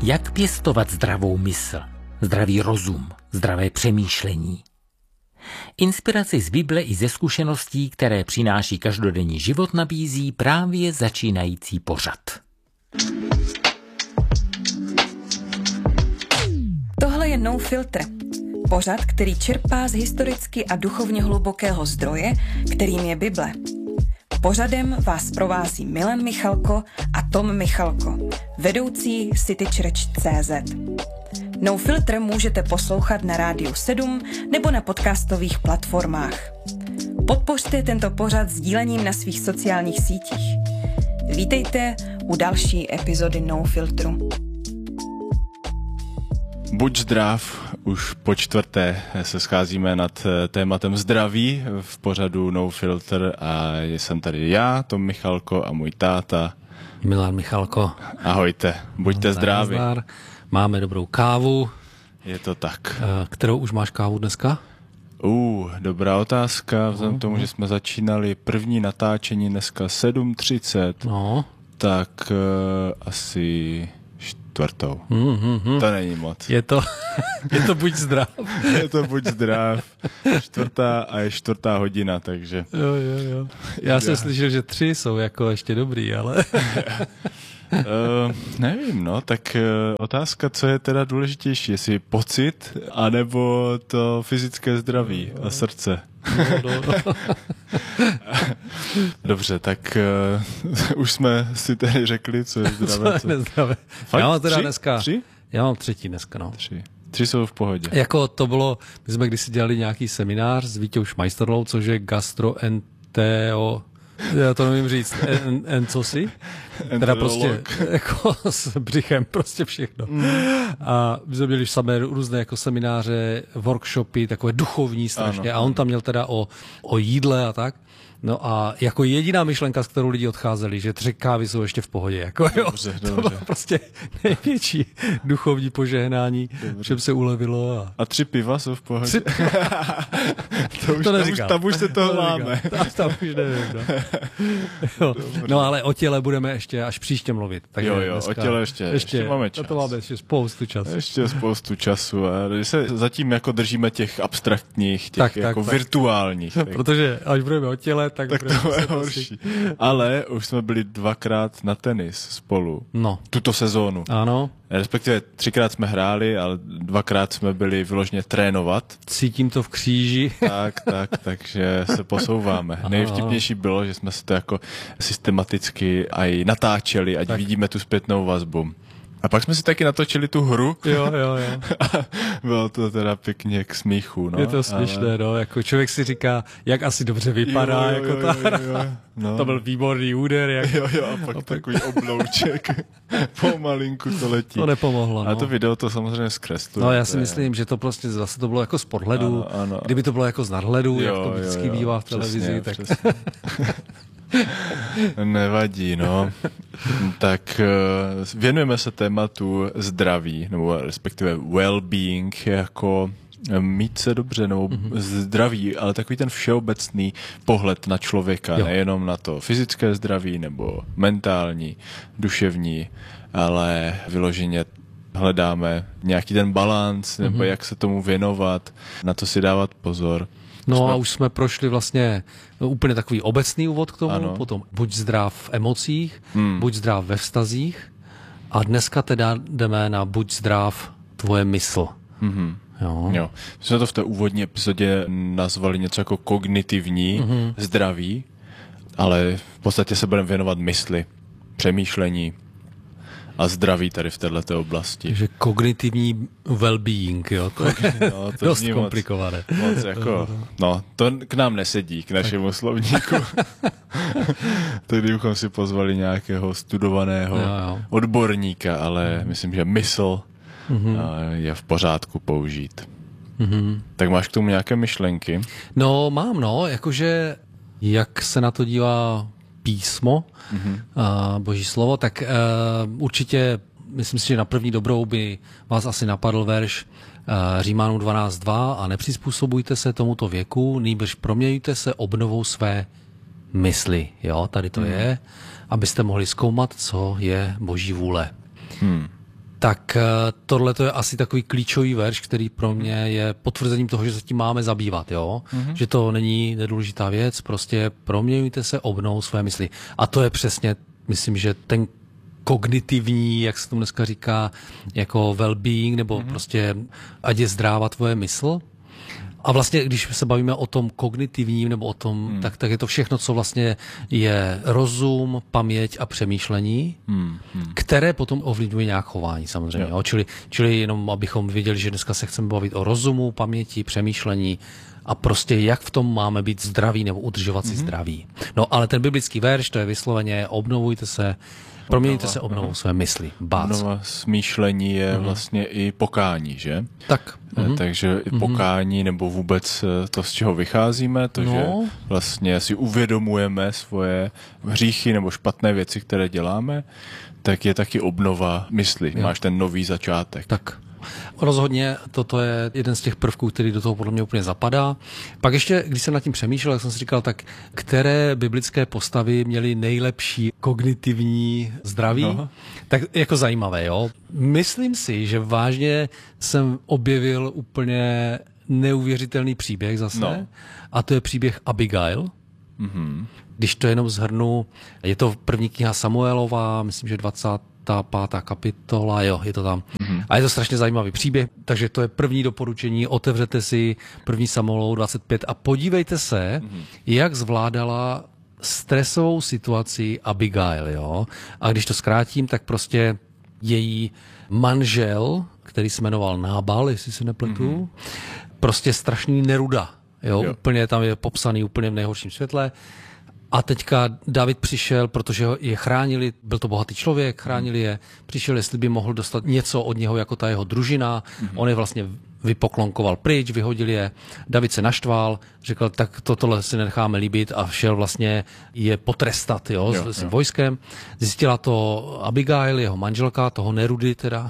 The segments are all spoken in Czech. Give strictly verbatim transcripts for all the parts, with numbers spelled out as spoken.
Jak pěstovat zdravou mysl, zdravý rozum, zdravé přemýšlení? Inspiraci z Bible i ze zkušeností, které přináší každodenní život, nabízí právě začínající pořad. Tohle je No Filter. Pořad, který čerpá z historicky a duchovně hlubokého zdroje, kterým je Bible. Pořadem vás provází Milan Michalko a Tom Michalko, vedoucí City Church tečka cé zet. No Filter můžete poslouchat na Rádiu sedm nebo na podcastových platformách. Podpořte tento pořad sdílením na svých sociálních sítích. Vítejte u další epizody No Filtru. Buď zdrav, už po čtvrté se scházíme nad tématem zdraví v pořadu No Filter a jsem tady já, Tom Michalko a můj táta. Milan Michalko. Ahojte, buďte no, zdraví. Nazdar. Máme dobrou kávu. Je to tak. Kterou už máš kávu dneska? Uh, dobrá otázka, vzhledem k tomu, že jsme začínali první natáčení dneska sedm třicet, no. tak uh, asi... čtvrtou. Mm-hmm. To není moc. Je to, je to buď zdrav. Je to buď zdrav. Čtvrtá a je čtvrtá hodina, takže... Jo, jo, jo. Já jsem slyšel, že tři jsou jako ještě dobrý, ale... uh, nevím, no, tak uh, otázka, co je teda důležitější, jestli pocit, anebo to fyzické zdraví a srdce. No, no. Dobře, tak uh, už jsme si tedy řekli, co je zdravé. Co je nezdravé. Já mám teda tři? dneska... Tři? Já mám třetí dneska, no. Tři. Tři jsou v pohodě. Jako to bylo, my jsme kdysi dělali nějaký seminář s Vítěou Šmajsterlou, což je gastroenteo... Já to nevím říct. En, en co si? Teda prostě jako s břichem, prostě všechno. Mm. A my jsme měli samé různé jako semináře, workshopy, takové duchovní strašně. Ano. A on tam měl teda o, o jídle a tak. No a jako jediná myšlenka, s kterou lidi odcházeli, že tři kávy jsou ještě v pohodě. Jako, jo, dobře, to dobře. Bylo prostě největší duchovní požehnání, všem se ulevilo. A, a tři piva jsou v pohodě. Tři... to už, to tam, už, tam už se toho máme. Tam, tam už nevím. No. no ale o těle budeme ještě až příště mluvit. Takže jo, jo, o těle ještě, ještě, ještě máme čas. To máme ještě spoustu času. Ještě spoustu času. A se zatím jako držíme těch abstraktních, těch tak, jako tak, virtuálních. Tak. Protože až budeme o těle, tak, tak to je horší. Ale už jsme byli dvakrát na tenis spolu. No. Tuto sezónu. Ano. Respektive třikrát jsme hráli, ale dvakrát jsme byli vyloženě trénovat. Cítím to v kříži. Tak, tak, takže se posouváme. Aha. Nejvtipnější bylo, že jsme se to jako systematicky aj natáčeli, ať tak. vidíme tu zpětnou vazbu. A pak jsme si taky natočili tu hru. Jo, jo, jo. Bylo to teda pěkně k smíchu, no. Je to směšné, ale... no. Jako člověk si říká, jak asi dobře vypadá, jo, jo, jako jo, ta... Jo, jo, no. To byl výborný úder. Jako... Jo, jo, a pak, a pak... takový oblouček. Pomalinku to letí. To nepomohlo, no. A to video to samozřejmě zkresluje. No já si myslím, že to prostě zase to bylo jako z podhledu. Ano, ano. Kdyby to bylo jako z nadhledu, jo, jak to vždycky jo, jo. bývá v televizi, přesně, tak... Přesně. Nevadí, no. Tak věnujeme se tématu zdraví, nebo respektive well-being, jako mít se dobře, nebo mm-hmm. zdraví, ale takový ten všeobecný pohled na člověka, jo. nejenom na to fyzické zdraví, nebo mentální, duševní, ale vyloženě hledáme nějaký ten balanc, nebo mm-hmm. jak se tomu věnovat, na to si dávat pozor. No jsme... a už jsme prošli vlastně úplně takový obecný úvod k tomu, ano. Potom buď zdrav v emocích, hmm. buď zdrav ve vztazích a dneska teda jdeme na buď zdrav tvoje mysl. Mm-hmm. Jo. Jo. My jsme to v té úvodní epizodě nazvali něco jako kognitivní mm-hmm. zdraví, ale v podstatě se budeme věnovat mysli, přemýšlení a zdraví tady v této oblasti. Takže kognitivní well-being, jo, to je no, to dost komplikované. Moc, moc jako, no, to k nám nesedí, k našemu tak. slovníku. To kdybychom si pozvali nějakého studovaného jo, jo. odborníka, ale mm. myslím, že mysl mm-hmm. je v pořádku použít. Mm-hmm. Tak máš k tomu nějaké myšlenky? No, mám, no, jakože jak se na to dívá písmo, mm-hmm. uh, boží slovo, tak uh, určitě, myslím si, že na první dobrou by vás asi napadl verš uh, Římanům dvanáct dva a nepřizpůsobujte se tomuto věku, nýbrž proměňujte se obnovou své mysli. Jo, tady to mm-hmm. je, abyste mohli zkoumat, co je boží vůle. Hmm. tak tohle to je asi takový klíčový verš, který pro mě je potvrzením toho, že se tím máme zabývat, jo? Mm-hmm. Že to není nedůležitá věc, prostě proměňujte se, obnou své mysli. A to je přesně, myslím, že ten kognitivní, jak se tomu dneska říká, jako well-being, nebo mm-hmm. prostě ať je zdráva tvoje mysl. A vlastně, když se bavíme o tom kognitivním, nebo o tom, hmm. tak, tak je to všechno, co vlastně je rozum, paměť a přemýšlení, hmm. Hmm. které potom ovlivňuje nějak chování samozřejmě. Jo. Čili, čili jenom, abychom věděli, že dneska se chceme bavit o rozumu, paměti, přemýšlení a prostě jak v tom máme být zdraví nebo udržovat si hmm. zdraví. No ale ten biblický verš, to je vysloveně obnovujte se, proměňte se obnovou no. své mysli. Bác. Obnova smýšlení je mm. vlastně i pokání, že? Tak. Mm. Takže i pokání, nebo vůbec to, z čeho vycházíme, to, no. že vlastně si uvědomujeme svoje hříchy nebo špatné věci, které děláme, tak je taky obnova mysli. Jo. Máš ten nový začátek. Tak. Rozhodně toto je jeden z těch prvků, který do toho podle mě úplně zapadá. Pak ještě, když jsem nad tím přemýšlel, jak jsem si říkal, tak které biblické postavy měly nejlepší kognitivní zdraví, no. tak jako zajímavé, jo. Myslím si, že vážně jsem objevil úplně neuvěřitelný příběh zase, no. a to je příběh Abigail. Mm-hmm. Když to jenom shrnu, je to první kniha Samuelova, myslím, že dvacátá pátá kapitola, jo, je to tam. Mm-hmm. A je to strašně zajímavý příběh, takže to je první doporučení, otevřete si první Samuelovu dvacet pět a podívejte se, mm-hmm. jak zvládala stresovou situaci Abigail, jo. A když to zkrátím, tak prostě její manžel, který se jmenoval Nábal, jestli se nepletu, mm-hmm. prostě strašný neruda, jo, jo, úplně tam je popsaný úplně v nejhorším světle. A teďka David přišel, protože je chránili, byl to bohatý člověk, chránili je, přišel, jestli by mohl dostat něco od něho jako ta jeho družina, mm-hmm. on je vlastně vypoklonkoval pryč, vyhodil je, David se naštval, řekl, tak tohle si necháme líbit a šel vlastně je potrestat, jo, jo, s, s jo. vojskem. Zjistila to Abigail, jeho manželka, toho Nerudy teda,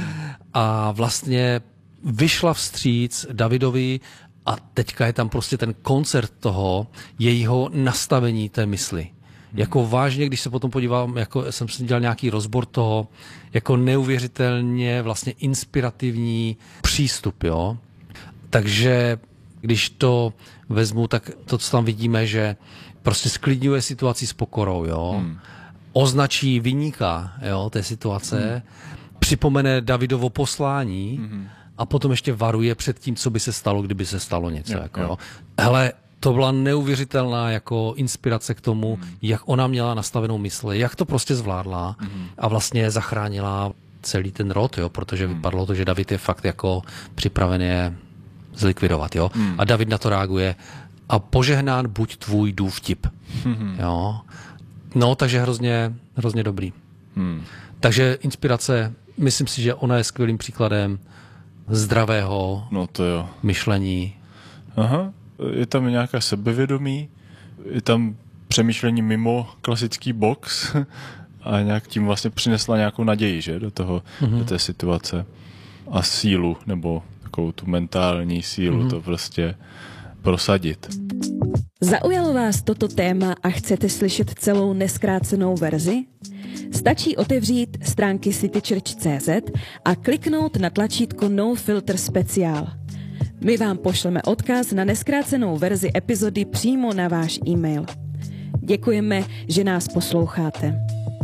a vlastně vyšla vstříc Davidovi. A teďka je tam prostě ten koncert toho jejího nastavení té mysli. Hmm. Jako vážně, když se potom podívám, jako jsem si dělal nějaký rozbor toho, jako neuvěřitelně vlastně inspirativní přístup, jo. Takže když to vezmu, tak to, co tam vidíme, že prostě sklidňuje situaci s pokorou, jo. Hmm. Označí viníka, jo, té situace, hmm. připomene Davidovo poslání, hmm. a potom ještě varuje před tím, co by se stalo, kdyby se stalo něco. Jo, jako, jo. Hele, to byla neuvěřitelná jako inspirace k tomu, mm. jak ona měla nastavenou mysl, jak to prostě zvládla mm. a vlastně zachránila celý ten rod, jo, protože mm. vypadlo to, že David je fakt jako připraven je zlikvidovat. Jo. Mm. A David na to reaguje a požehnán buď tvůj důvtip. Mm. Jo. No, takže hrozně, hrozně dobrý. Mm. Takže inspirace, myslím si, že ona je skvělým příkladem zdravého no to jo. myšlení. Aha, je tam nějaká sebevědomí, je tam přemýšlení mimo klasický box a nějak tím vlastně přinesla nějakou naději, že, do toho, mm-hmm. do té situace a sílu, nebo takovou tu mentální sílu mm-hmm. to prostě prosadit. Zaujalo vás toto téma a chcete slyšet celou nezkrácenou verzi? Stačí otevřít stránky citychurch tečka cé zet a kliknout na tlačítko No Filter Speciál. My vám pošleme odkaz na nezkrácenou verzi epizody přímo na váš e-mail. Děkujeme, že nás posloucháte.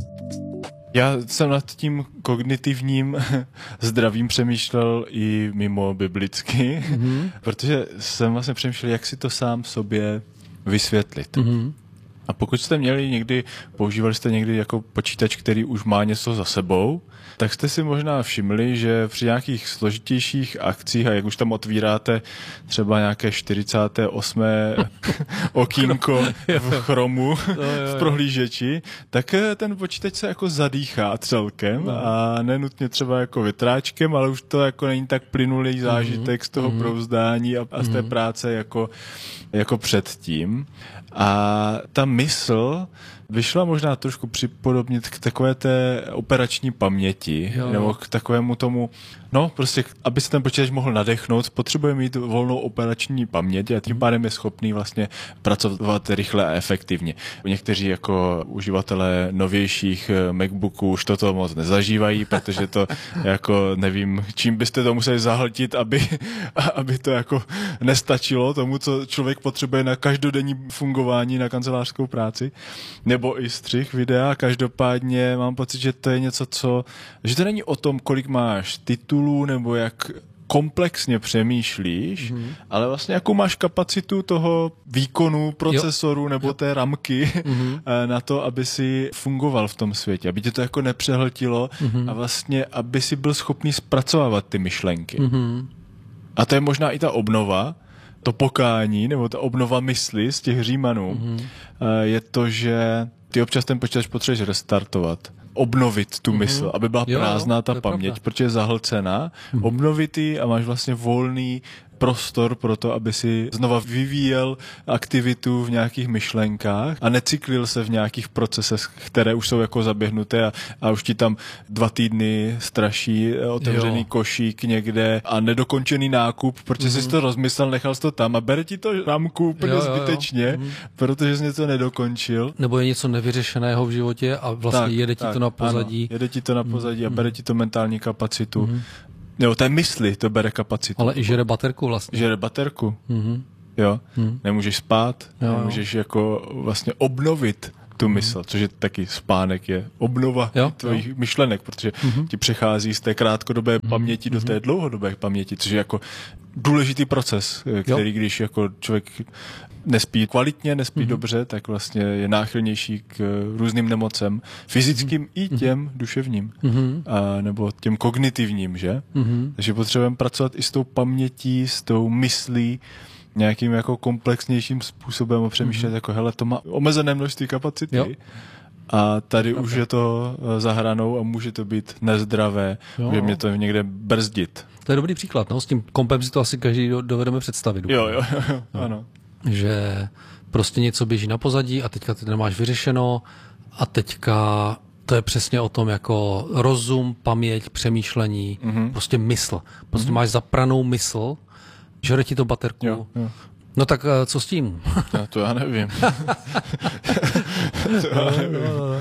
Já jsem nad tím kognitivním zdravím přemýšlel i mimo biblicky, mm-hmm. protože jsem vlastně přemýšlel, jak si to sám sobě vysvětlit. Mm-hmm. A pokud jste měli někdy, používali jste někdy jako počítač, který už má něco za sebou, tak jste si možná všimli, že při nějakých složitějších akcích, a jak už tam otvíráte třeba nějaké čtyřicáté osmé okýnko v Chromu, v prohlížeči, tak ten počítač se jako zadýchá celkem a nenutně třeba jako větráčkem, ale už to jako není tak plynulý zážitek z toho brouzdání a, a z té práce jako, jako předtím. A ta mysl vyšla možná trošku připodobnit k takové té operační paměti, jo. nebo k takovému tomu, no prostě, aby se ten počítač mohl nadechnout, potřebuje mít volnou operační paměť a tím pádem je schopný vlastně pracovat rychle a efektivně. Někteří jako uživatelé novějších MacBooků už toto moc nezažívají, protože to jako nevím, čím byste to museli zahltit, aby, aby to jako nestačilo tomu, co člověk potřebuje na každodenní fungování, na kancelářskou práci, nebo i střih videa. Každopádně mám pocit, že to je něco, co, že to není o tom, kolik máš titulů, nebo jak komplexně přemýšlíš, mm-hmm. ale vlastně jakou máš kapacitu toho výkonu procesoru jo. nebo jo. té ramky mm-hmm. na to, aby si fungoval v tom světě, aby tě to jako nepřehltilo mm-hmm. a vlastně, aby si byl schopný zpracovávat ty myšlenky. Mm-hmm. A to je možná i ta obnova, to pokání, nebo ta obnova mysli z těch Římanů, mm-hmm. je to, že ty občas ten počítač potřebuješ restartovat, obnovit tu mysl, mm-hmm. aby byla jo, prázdná ta paměť, pravda. Protože je zahlcená, mm-hmm. obnovit ji a máš vlastně volný prostor pro to, aby si znova vyvíjel aktivitu v nějakých myšlenkách a necyklil se v nějakých procesech, které už jsou jako zaběhnuté a, a už ti tam dva týdny straší otevřený jo. košík někde a nedokončený nákup, protože mm-hmm. jsi to rozmyslel, nechal jsi to tam a bere ti to rámku úplně jo, jo, zbytečně, jo. Mm-hmm. protože jsi něco nedokončil. Nebo je něco nevyřešeného v životě a vlastně tak, jede ti tak, to na pozadí. Ano, jede ti to na pozadí mm-hmm. a bere ti to mentální kapacitu. Mm-hmm. Jo, té mysli to bere kapacitu. Ale i žere baterku vlastně. Žere baterku. Mm-hmm. Jo, mm-hmm. nemůžeš spát, jo, nemůžeš jo. jako vlastně obnovit tu mysl, mm-hmm. což je taky spánek, je obnova jo, tvojich jo. myšlenek, protože mm-hmm. ti přechází z té krátkodobé mm-hmm. paměti do té dlouhodobé paměti, což je jako důležitý proces, který jo. když jako člověk nespí kvalitně, nespí mm-hmm. dobře, tak vlastně je náchylnější k různým nemocem, fyzickým mm-hmm. i těm duševním, mm-hmm. a, nebo těm kognitivním, že? Mm-hmm. Takže potřebujeme pracovat i s tou pamětí, s tou myslí, nějakým jako komplexnějším způsobem a přemýšlet, mm-hmm. jako hele, to má omezené množství kapacity jo. a tady už je to za hranou a může to být nezdravé, jo. může mě to někde brzdit. To je dobrý příklad, no? S tím kompem si to asi každý dovedeme představit. Jo, jo, jo, jo, ano. Že prostě něco běží na pozadí a teďka ty nemáš vyřešeno a teďka to je přesně o tom jako rozum, paměť, přemýšlení, mm-hmm. prostě mysl. Prostě mm-hmm. máš zapranou mysl, žere ti to baterku. Jo, jo. No tak co s tím? No, to já nevím. to já nevím.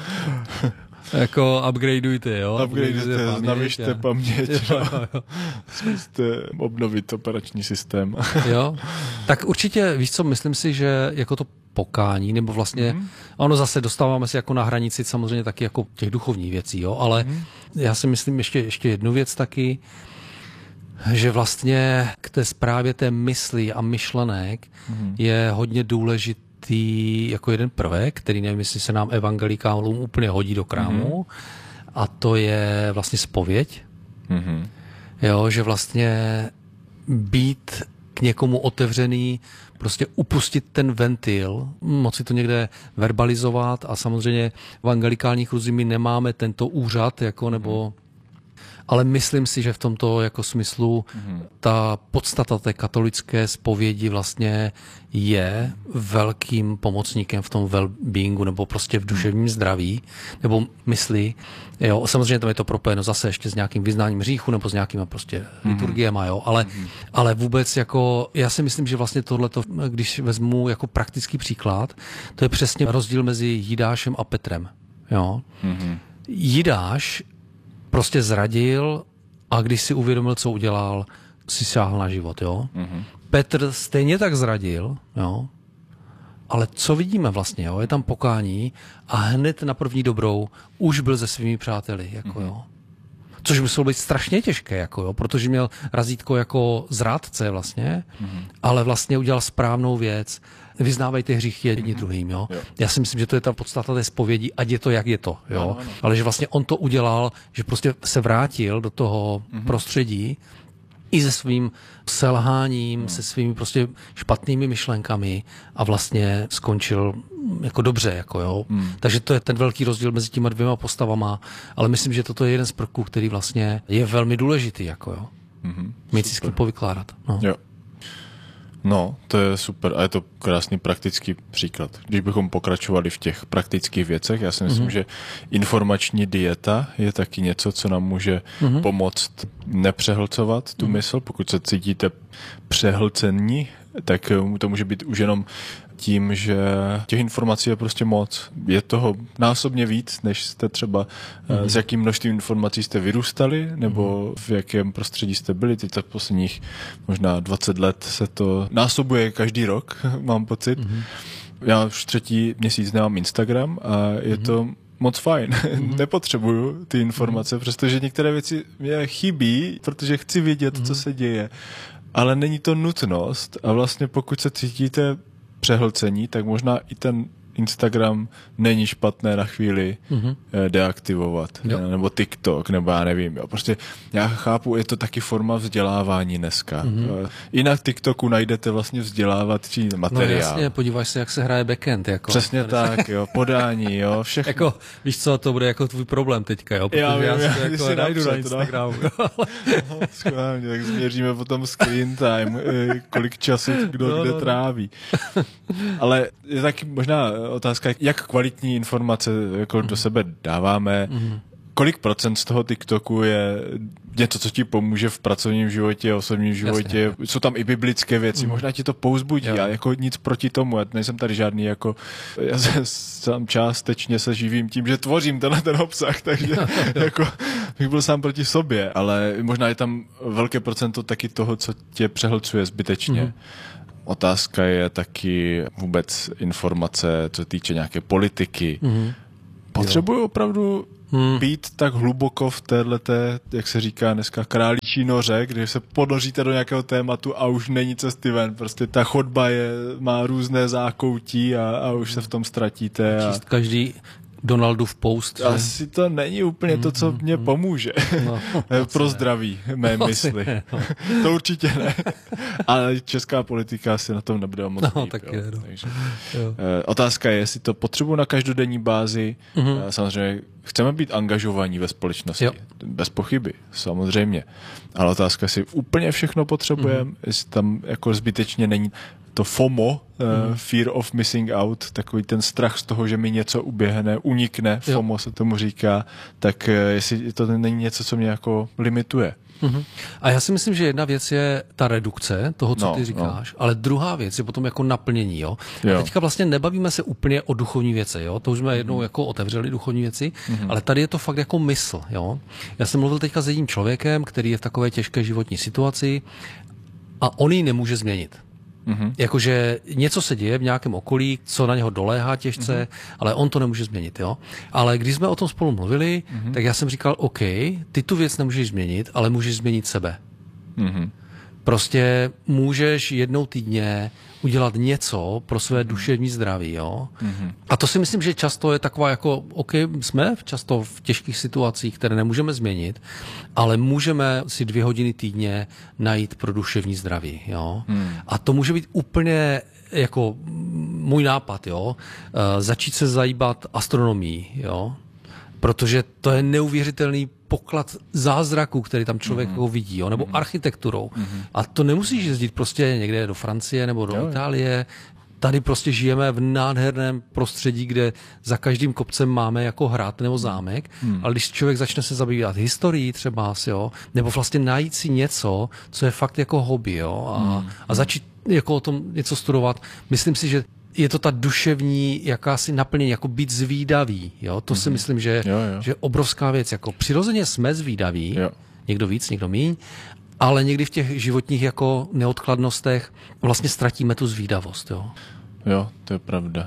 Jako upgradeujte, jo? Upgradeujte, navyšte a... paměť. Jo, jo, jo. Zkuste obnovit operační systém. Jo, tak určitě, víš co, myslím si, že jako to pokání, nebo vlastně, mm. ono zase dostáváme se jako na hranici samozřejmě taky jako těch duchovních věcí, jo, ale mm. já si myslím ještě, ještě jednu věc taky, že vlastně k té správě té mysli a myšlenek mm. je hodně důležitý jako jeden prvek, který nevím, jestli se nám evangelikálům úplně hodí do krámu, mm. a to je vlastně zpověď. Mm. Jo, že vlastně být k někomu otevřený, prostě upustit ten ventil, moci to někde verbalizovat a samozřejmě v evangelikálních kruzích my nemáme tento úřad, jako nebo ale myslím si, že v tomto jako smyslu mm. ta podstata té katolické zpovědi vlastně je velkým pomocníkem v tom well-beingu nebo prostě v duševním zdraví nebo mysli. Jo, samozřejmě tam je to propojeno zase ještě s nějakým vyznáním hříchu nebo s nějakýma prostě mm. liturgiema, jo, ale, mm. ale vůbec jako, já si myslím, že vlastně tohleto, když vezmu jako praktický příklad, to je přesně rozdíl mezi Jidášem a Petrem. Jo. Mm. Jidáš prostě zradil a když si uvědomil, co udělal, si sáhl na život, jo. Mm-hmm. Petr stejně tak zradil, jo. Ale co vidíme vlastně, jo? Je tam pokání a hned na první dobrou už byl se svými přáteli, jako mm-hmm. jo. Což muselo být strašně těžké, jako jo, protože měl razítko jako zrádce vlastně, mm-hmm. ale vlastně udělal správnou věc. Vyznávají ty hříchy jedni mm-hmm. druhým, jo? jo. Já si myslím, že to je ta podstata té zpovědi, ať je to, jak je to, jo. Ano, ano. Ale že vlastně on to udělal, že prostě se vrátil do toho mm-hmm. prostředí i se svým selháním, no. se svými prostě špatnými myšlenkami a vlastně skončil jako dobře, jako jo. Mm. Takže to je ten velký rozdíl mezi těma dvěma postavama, ale myslím, že toto je jeden z prvků, který vlastně je velmi důležitý, jako jo. Mm-hmm. Mít si s kým povykládat. No. Jo. No, to je super a je to krásný praktický příklad. Když bychom pokračovali v těch praktických věcech, já si myslím, mm-hmm. že informační dieta je taky něco, co nám může mm-hmm. pomoct nepřehlcovat tu mm-hmm. mysl. Pokud se cítíte přehlcení, tak to může být už jenom tím, že těch informací je prostě moc. Je toho násobně víc, než jste třeba mm-hmm. s jakým množstvím informací jste vyrůstali, nebo mm-hmm. v jakém prostředí jste byli. Teď tak posledních možná dvacet let se to násobuje každý rok, mám pocit. Mm-hmm. Já už třetí měsíc nemám Instagram a je mm-hmm. to moc fajn. Mm-hmm. Nepotřebuju ty informace, mm-hmm. přestože některé věci mě chybí, protože chci vědět, mm-hmm. co se děje. Ale není to nutnost a vlastně pokud se cítíte přehlcení, tak možná i ten Instagram není špatné na chvíli mm-hmm. deaktivovat. Jo. Nebo TikTok, nebo já nevím. Jo. Prostě já chápu, je to taky forma vzdělávání dneska. Mm-hmm. I na TikToku najdete vlastně vzdělávací materiál. No jasně, podíváš se, jak se hraje backend. Jako. Přesně tak, jo, podání, jo, všechno. Jako, víš co, to bude jako tvůj problém teďka, jo, protože já, já, já si to jako si najdu na Instagramu. No, schválně, tak změříme potom screen time, kolik času kdo no, kde no, tráví. Ale je taky možná otázka, jak kvalitní informace jako mm. do sebe dáváme, mm. kolik procent z toho TikToku je něco, co ti pomůže v pracovním životě, osobním životě. Jasně. Jsou tam i biblické věci, mm. možná ti to povzbudí, já jako nic proti tomu, já nejsem tady žádný jako, já se sám částečně se živím tím, že tvořím tenhle ten obsah, takže jako bych byl sám proti sobě, ale možná je tam velké procento taky toho, co tě přehlcuje zbytečně. Mm. Otázka je taky vůbec informace, co týče nějaké politiky. Mm-hmm. Potřebuji opravdu mm. být tak hluboko v téhleté, jak se říká dneska, králíčí noře, když se ponoříte do nějakého tématu a už není cesty ven. Prostě ta chodba je, má různé zákoutí a, a už se v tom ztratíte. A... Číst každý Donaldův post. Že? Asi to není úplně to, co mě pomůže. No, pro zdraví mé mysli. No. To určitě ne. Ale česká politika si na tom nebude moc no, líp. Tak je, no. Takže, jo. Otázka je, jestli to potřebuji na každodenní bázi. Mm-hmm. Samozřejmě chceme být angažovaní ve společnosti. Jo. Bez pochyby, samozřejmě. Ale otázka je, jestli úplně všechno potřebujeme, mm-hmm. jestli tam jako zbytečně není to FOMO, uh, mm. Fear of Missing Out, takový ten strach z toho, že mi něco uběhne, unikne, FOMO jo. se tomu říká, tak uh, jestli to není něco, co mě jako limituje. Mm-hmm. A já si myslím, že jedna věc je ta redukce toho, co no, ty říkáš, no. ale druhá věc je potom jako naplnění. Jo? Jo. A teďka vlastně nebavíme se úplně o duchovní věci, jo? To už jsme jednou mm. jako otevřeli duchovní věci, mm-hmm. ale tady je to fakt jako mysl. Jo? Já jsem mluvil teďka s jedním člověkem, který je v takové těžké životní situaci a on ji nemůže změnit. Mm-hmm. Jakože něco se děje v nějakém okolí, co na něho doléhá těžce, mm-hmm. ale on to nemůže změnit. Jo? Ale když jsme o tom spolu mluvili, mm-hmm. tak já jsem říkal, OK, ty tu věc nemůžeš změnit, ale můžeš změnit sebe. Mm-hmm. Prostě můžeš jednou týdně udělat něco pro své duševní zdraví. Jo? Mm-hmm. A to si myslím, že často je taková jako, OK, jsme často v těžkých situacích, které nemůžeme změnit, ale můžeme si dvě hodiny týdně najít pro duševní zdraví. Jo? Mm. A to může být úplně jako můj nápad, jo? Začít se zajímat astronomií, jo? Protože to je neuvěřitelný poklad zázraků, který tam člověk mm-hmm. vidí, jo? Nebo mm-hmm. architekturou. Mm-hmm. A to nemusíš jezdit prostě někde do Francie nebo do jo, Itálie. Tady prostě žijeme v nádherném prostředí, kde za každým kopcem máme jako hrad nebo zámek, mm. ale když člověk začne se zabývat historií třeba, jo? Nebo vlastně najít si něco, co je fakt jako hobby, jo? A, mm. a začít jako o tom něco studovat, myslím si, že je to ta duševní jakási naplnění, jako být zvídavý. Jo? To mm-hmm. si myslím, že, jo, jo. že je obrovská věc. Jako přirozeně jsme zvídaví, jo. někdo víc, někdo míň, ale někdy v těch životních jako neodkladnostech vlastně ztratíme tu zvídavost. Jo, jo to je pravda.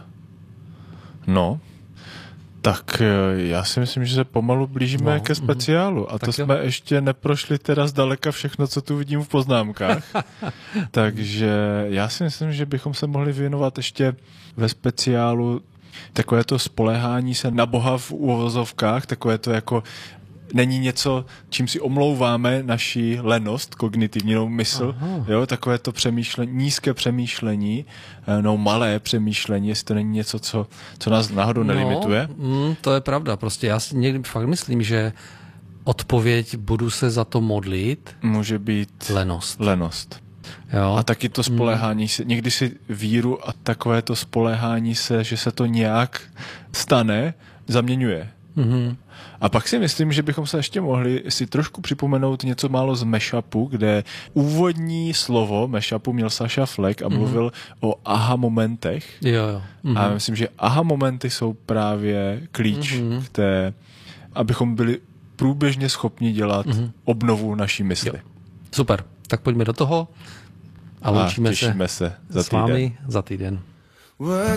No, tak já si myslím, že se pomalu blížíme no, ke speciálu. Mm, a to jo. jsme ještě neprošli teda zdaleka všechno, co tu vidím v poznámkách. Takže já si myslím, že bychom se mohli věnovat ještě ve speciálu takové to spoléhání se na Boha v uvozovkách, takové to jako není něco, čím si omlouváme naši lenost, kognitivní no, mysl, jo, takové to přemýšlení, nízké přemýšlení, no malé přemýšlení, jestli to není něco, co, co nás náhodou no, nelimituje. Mm, to je pravda, prostě já si někdy fakt myslím, že odpověď budu se za to modlit může být lenost. lenost. Jo. A taky to spoléhání se, někdy si víru a takové to spoléhání se, že se to nějak stane, zaměňuje. Mm-hmm. A pak si myslím, že bychom se ještě mohli si trošku připomenout něco málo z mashupu, kde úvodní slovo mashupu měl Saša Fleck a mluvil mm-hmm. o aha momentech. Jo, jo. Mm-hmm. A myslím, že aha momenty jsou právě klíč mm-hmm. k té, abychom byli průběžně schopni dělat mm-hmm. obnovu naší mysli. Jo. Super, tak pojďme do toho a loučíme se, se za s vámi za týden.